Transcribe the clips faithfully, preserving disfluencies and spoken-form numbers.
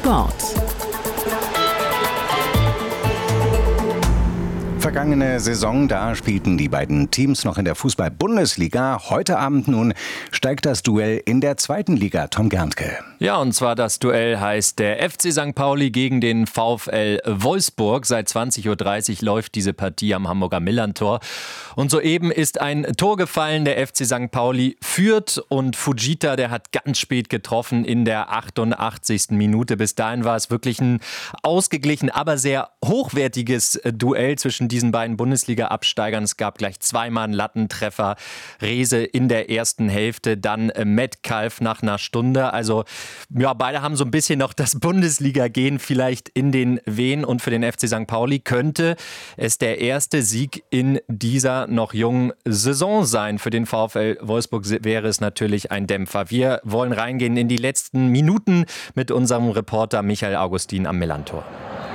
Sport. Vergangene Saison, da spielten die beiden Teams noch in der Fußball-Bundesliga. Heute Abend nun steigt das Duell in der zweiten Liga. Tom Gerntke. Ja, und zwar das Duell heißt der F C Sankt Pauli gegen den VfL Wolfsburg. Seit zwanzig Uhr dreißig läuft diese Partie am Hamburger Millantor. Und soeben ist ein Tor gefallen. Der F C Sankt Pauli führt und Fujita, der hat ganz spät getroffen in der achtundachtzigsten Minute. Bis dahin war es wirklich ein ausgeglichen, aber sehr hochwertiges Duell zwischen diesen beiden Bundesliga-Absteigern. Es gab gleich zweimal einen Lattentreffer. Rehse in der ersten Hälfte, dann Metcalf nach einer Stunde. Also ja, beide haben so ein bisschen noch das Bundesliga-Gen vielleicht in den Venen. Und für den F C Sankt Pauli könnte es der erste Sieg in dieser noch jungen Saison sein. Für den VfL Wolfsburg wäre es natürlich ein Dämpfer. Wir wollen reingehen in die letzten Minuten mit unserem Reporter Michael Augustin am Millantor.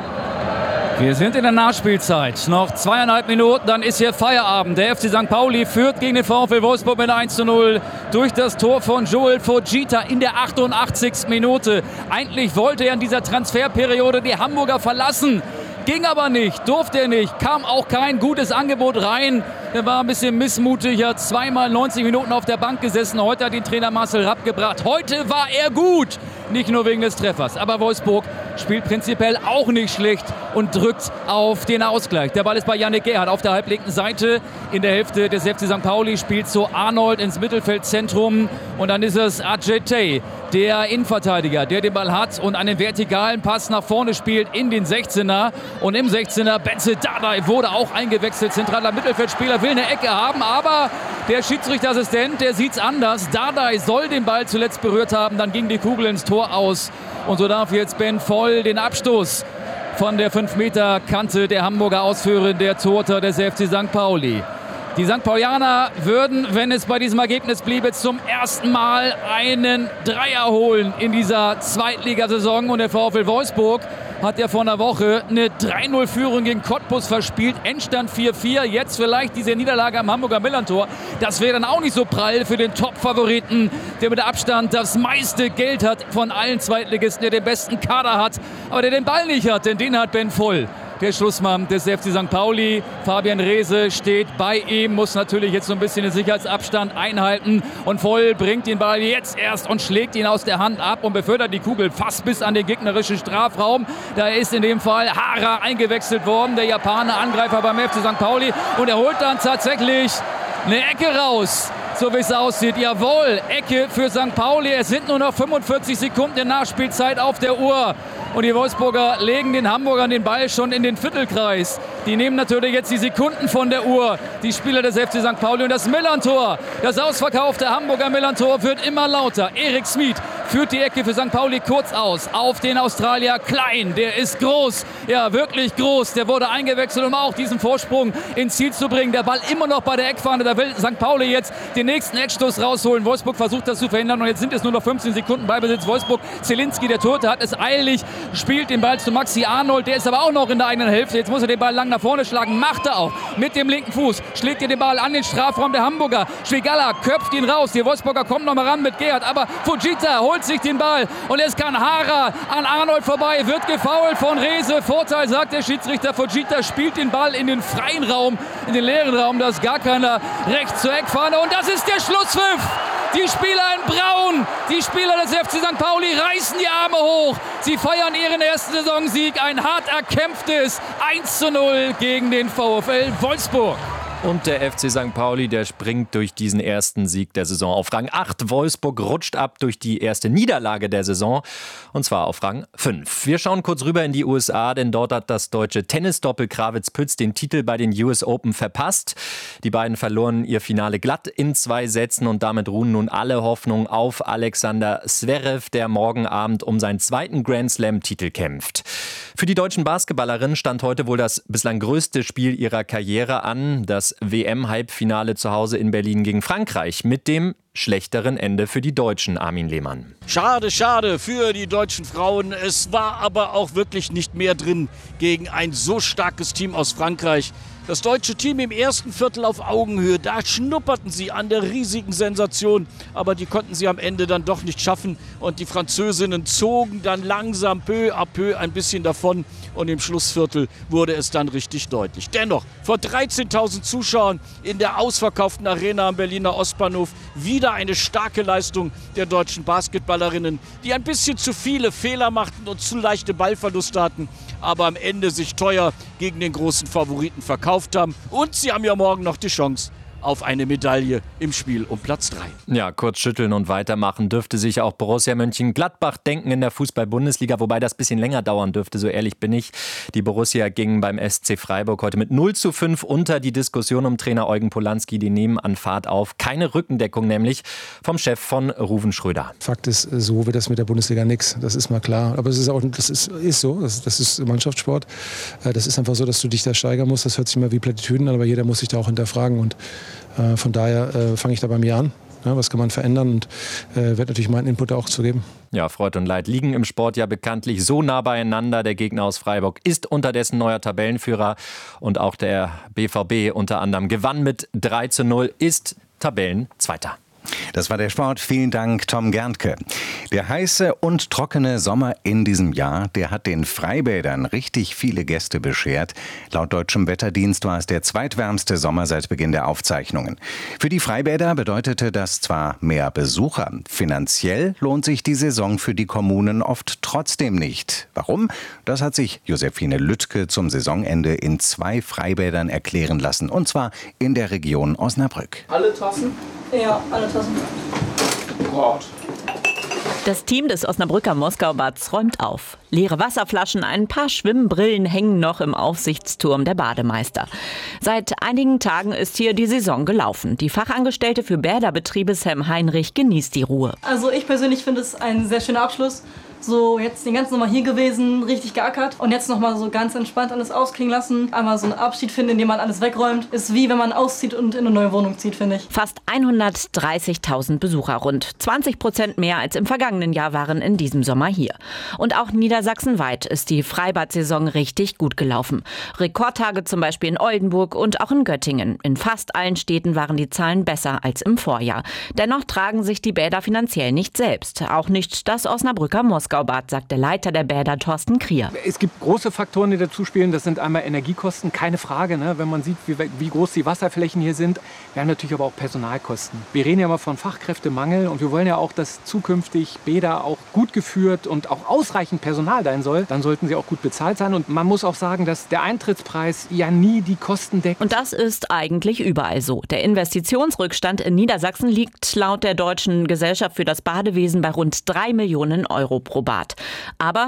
Wir sind in der Nachspielzeit. Noch zweieinhalb Minuten, dann ist hier Feierabend. Der F C Sankt Pauli führt gegen den VfL Wolfsburg mit eins zu null durch das Tor von Joel Fujita in der achtundachtzigsten Minute. Eigentlich wollte er in dieser Transferperiode die Hamburger verlassen. Ging aber nicht, durfte er nicht, kam auch kein gutes Angebot rein. Er war ein bisschen missmutig, hat zweimal neunzig Minuten auf der Bank gesessen. Heute hat ihn Trainer Marcel Rapp gebracht. Heute war er gut, nicht nur wegen des Treffers. Aber Wolfsburg spielt prinzipiell auch nicht schlecht und drückt auf den Ausgleich. Der Ball ist bei Yannick Gerhardt auf der halblinken Seite. In der Hälfte des F C Sankt Pauli spielt so Arnold ins Mittelfeldzentrum. Und dann ist es Adjetey, der Innenverteidiger, der den Ball hat und einen vertikalen Pass nach vorne spielt in den sechzehner. Und im sechzehner Benze Dardai wurde auch eingewechselt. Zentraler Mittelfeldspieler will eine Ecke haben, aber der Schiedsrichterassistent, der sieht's anders. Dardai soll den Ball zuletzt berührt haben, dann ging die Kugel ins Tor aus. Und so darf jetzt Ben Voll den Abstoß von der fünf Meter Kante der Hamburger ausführen, der Torhüter des F C Sankt Pauli. Die Sankt Paulianer würden, wenn es bei diesem Ergebnis bliebe, zum ersten Mal einen Dreier holen in dieser Zweitligasaison. Und der VfL Wolfsburg hat ja vor einer Woche eine drei null Führung gegen Cottbus verspielt. Endstand vier vier. Jetzt vielleicht diese Niederlage am Hamburger Millantor. Das wäre dann auch nicht so prall für den Top-Favoriten, der mit Abstand das meiste Geld hat von allen Zweitligisten, der den besten Kader hat, aber der den Ball nicht hat, denn den hat Ben Voll. Der Schlussmann des F C Sankt Pauli, Fabian Rehse, steht bei ihm, muss natürlich jetzt so ein bisschen den Sicherheitsabstand einhalten. Und Voll bringt den Ball jetzt erst und schlägt ihn aus der Hand ab und befördert die Kugel fast bis an den gegnerischen Strafraum. Da ist in dem Fall Hara eingewechselt worden, der Japaner Angreifer beim F C Sankt Pauli. Und er holt dann tatsächlich eine Ecke raus. So wie es aussieht. Jawohl, Ecke für Sankt Pauli. Es sind nur noch fünfundvierzig Sekunden der Nachspielzeit auf der Uhr. Und die Wolfsburger legen den Hamburgern den Ball schon in den Viertelkreis. Die nehmen natürlich jetzt die Sekunden von der Uhr. Die Spieler des F C Sankt Pauli. Und das Millantor, das ausverkaufte Hamburger Millantor, wird immer lauter. Erik Smith führt die Ecke für Sankt Pauli kurz aus. Auf den Australier Klein. Der ist groß. Ja, wirklich groß. Der wurde eingewechselt, um auch diesen Vorsprung ins Ziel zu bringen. Der Ball immer noch bei der Eckfahne. Da will Sankt Pauli jetzt den nächsten Eckstoß rausholen. Wolfsburg versucht das zu verhindern. Und jetzt sind es nur noch fünfzehn Sekunden Ballbesitz. Wolfsburg. Zielinski, der Torhüter, hat es eilig. Spielt den Ball zu Maxi Arnold. Der ist aber auch noch in der eigenen Hälfte. Jetzt muss er den Ball lang nach vorne schlagen. Macht er auch. Mit dem linken Fuß. Schlägt er den Ball an den Strafraum der Hamburger. Schwigala köpft ihn raus. Die Wolfsburger kommen noch mal ran mit Gerhardt. Aber Fujita holt sich den Ball. Und es kann Hara an Arnold vorbei. Wird gefoult von Rehse. Vorteil, sagt der Schiedsrichter. Fujita spielt den Ball in den freien Raum. In den leeren Raum. Da ist gar keiner rechts zur Eckfahne. Und das ist der Schlusspfiff. Die Spieler in Braun, die Spieler des F C Sankt Pauli reißen die Arme hoch. Sie feiern ihren ersten Saisonsieg. Ein hart erkämpftes eins zu null gegen den VfL Wolfsburg. Und der F C Sankt Pauli, der springt durch diesen ersten Sieg der Saison auf Rang acht. Wolfsburg rutscht ab durch die erste Niederlage der Saison, und zwar auf Rang fünf. Wir schauen kurz rüber in die U S A, denn dort hat das deutsche Tennisdoppel Krawitz-Pütz den Titel bei den U S Open verpasst. Die beiden verloren ihr Finale glatt in zwei Sätzen und damit ruhen nun alle Hoffnungen auf Alexander Zverev, der morgen Abend um seinen zweiten Grand-Slam-Titel kämpft. Für die deutschen Basketballerinnen stand heute wohl das bislang größte Spiel ihrer Karriere an, das W M-Halbfinale zu Hause in Berlin gegen Frankreich mit dem schlechteren Ende für die Deutschen, Armin Lehmann. Schade, schade für die deutschen Frauen. Es war aber auch wirklich nicht mehr drin gegen ein so starkes Team aus Frankreich. Das deutsche Team im ersten Viertel auf Augenhöhe. Da schnupperten sie an der riesigen Sensation. Aber die konnten sie am Ende dann doch nicht schaffen. Und die Französinnen zogen dann langsam peu à peu ein bisschen davon. Und im Schlussviertel wurde es dann richtig deutlich. Dennoch, vor dreizehntausend Zuschauern in der ausverkauften Arena am Berliner Ostbahnhof wieder eine starke Leistung der deutschen Basketballerinnen, die ein bisschen zu viele Fehler machten und zu leichte Ballverluste hatten, aber am Ende sich teuer gegen den großen Favoriten verkauft haben. Und sie haben ja morgen noch die Chance auf eine Medaille im Spiel um Platz drei. Ja, kurz schütteln und weitermachen dürfte sich auch Borussia Mönchengladbach denken in der Fußball-Bundesliga, wobei das ein bisschen länger dauern dürfte, so ehrlich bin ich. Die Borussia ging beim S C Freiburg heute mit null zu fünf unter. Die Diskussion um Trainer Eugen Polanski, die nehmen an Fahrt auf. Keine Rückendeckung nämlich vom Chef von Ruven Schröder. Fakt ist, so wird das mit der Bundesliga nichts. Das ist mal klar. Aber es ist auch, das ist, ist so. Das, das ist Mannschaftssport. Das ist einfach so, dass du dich da steigern musst. Das hört sich immer wie Plattitüden an, aber jeder muss sich da auch hinterfragen. Und äh, von daher äh, fange ich da bei mir an. Ja, was kann man verändern und äh, werde natürlich meinen Input auch zu geben. Ja, Freud und Leid liegen im Sport ja bekanntlich so nah beieinander. Der Gegner aus Freiburg ist unterdessen neuer Tabellenführer und auch der B V B unter anderem gewann mit drei zu null, ist Tabellenzweiter. Das war der Sport. Vielen Dank, Tom Gerntke. Der heiße und trockene Sommer in diesem Jahr, der hat den Freibädern richtig viele Gäste beschert. Laut deutschem Wetterdienst war es der zweitwärmste Sommer seit Beginn der Aufzeichnungen. Für die Freibäder bedeutete das zwar mehr Besucher. Finanziell lohnt sich die Saison für die Kommunen oft trotzdem nicht. Warum? Das hat sich Josephine Lüttke zum Saisonende in zwei Freibädern erklären lassen. Und zwar in der Region Osnabrück. Alle Tassen? Ja, alle Tassen. Gott. Das Team des Osnabrücker Moskaubads räumt auf. Leere Wasserflaschen, ein paar Schwimmbrillen hängen noch im Aufsichtsturm der Bademeister. Seit einigen Tagen ist hier die Saison gelaufen. Die Fachangestellte für Bäderbetriebe Sam Heinrich genießt die Ruhe. Also ich persönlich finde es ein sehr schöner Abschluss. So jetzt den ganzen Sommer hier gewesen, richtig geackert und jetzt nochmal so ganz entspannt alles ausklingen lassen. Einmal so einen Abschied finden, indem man alles wegräumt. Ist wie wenn man auszieht und in eine neue Wohnung zieht, finde ich. Fast hundertdreißigtausend Besucher, rund zwanzig Prozent mehr als im vergangenen Jahr waren in diesem Sommer hier. Und auch niedersachsenweit ist die Freibad-Saison richtig gut gelaufen. Rekordtage zum Beispiel in Oldenburg und auch in Göttingen. In fast allen Städten waren die Zahlen besser als im Vorjahr. Dennoch tragen sich die Bäder finanziell nicht selbst. Auch nicht das Osnabrücker Moskau. Moskaubad, sagt der Leiter der Bäder, Thorsten Krier. Es gibt große Faktoren, die dazu spielen. Das sind einmal Energiekosten, keine Frage. Ne? Wenn man sieht, wie, wie groß die Wasserflächen hier sind. Wir haben natürlich aber auch Personalkosten. Wir reden ja immer von Fachkräftemangel und wir wollen ja auch, dass zukünftig Bäder auch gut geführt und auch ausreichend Personal sein soll. Dann sollten sie auch gut bezahlt sein. Und man muss auch sagen, dass der Eintrittspreis ja nie die Kosten deckt. Und das ist eigentlich überall so. Der Investitionsrückstand in Niedersachsen liegt laut der Deutschen Gesellschaft für das Badewesen bei rund drei Millionen Euro pro Bad. Aber